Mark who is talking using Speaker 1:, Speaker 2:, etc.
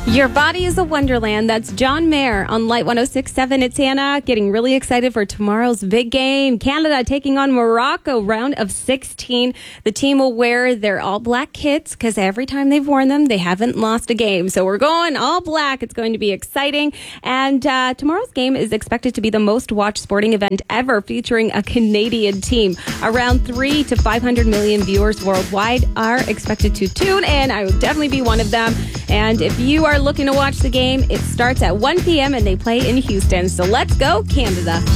Speaker 1: Your body is a wonderland. That's John Mayer on Light 106.7. It's Hannah getting really excited for tomorrow's big game. Canada taking on Morocco, round of 16. The team will wear their all-black kits because every time they've worn them, they haven't lost a game. So we're going all black. It's going to be exciting. And tomorrow's game is expected to be the most watched sporting event ever, featuring a Canadian team. Around 300 to 500 million viewers worldwide are expected to tune in. I will definitely be one of them. And if you are looking to watch the game, it starts at 1 p.m. and they play in Houston. So let's go, Canada.